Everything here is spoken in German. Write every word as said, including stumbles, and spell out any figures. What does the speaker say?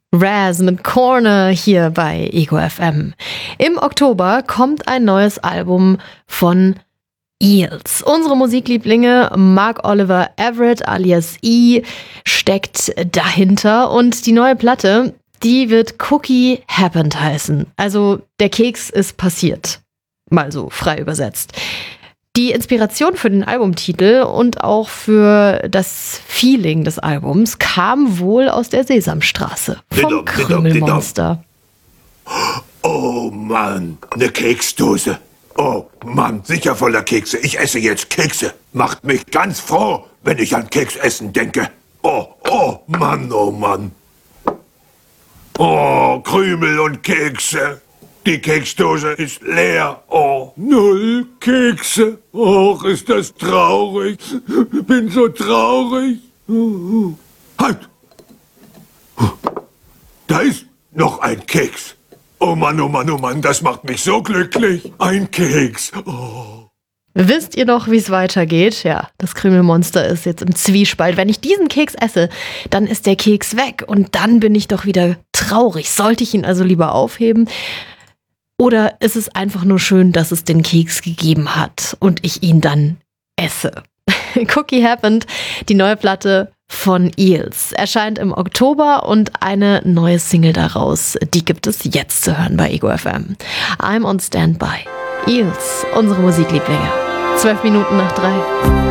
Raz mit Corner hier bei Ego F M. Im Oktober kommt ein neues Album von Eels. Unsere Musiklieblinge Mark Oliver Everett alias E steckt dahinter und die neue Platte, die wird Cookie Happened heißen. Also der Keks ist passiert. Mal so frei übersetzt. Die Inspiration für den Albumtitel und auch für das Feeling des Albums kam wohl aus der Sesamstraße vom Krümelmonster. Oh Mann, eine Keksdose. Oh Mann, sicher voller Kekse. Ich esse jetzt Kekse. Macht mich ganz froh, wenn ich an Keksessen denke. Oh, oh Mann, oh Mann. Oh, Krümel und Kekse. Die Keksdose ist leer. Oh, null Kekse. Och, ist das traurig. Bin so traurig. Halt! Da ist noch ein Keks. Oh Mann, oh Mann, oh Mann, das macht mich so glücklich. Ein Keks. Oh. Wisst ihr noch, wie es weitergeht? Ja, das Krümelmonster ist jetzt im Zwiespalt. Wenn ich diesen Keks esse, dann ist der Keks weg und dann bin ich doch wieder traurig. Sollte ich ihn also lieber aufheben? Oder ist es einfach nur schön, dass es den Keks gegeben hat und ich ihn dann esse? Cookie Happened, die neue Platte von Eels, erscheint im Oktober und eine neue Single daraus, die gibt es jetzt zu hören bei Ego F M. I'm on Standby. Eels, unsere Musiklieblinge. Zwölf Minuten nach drei.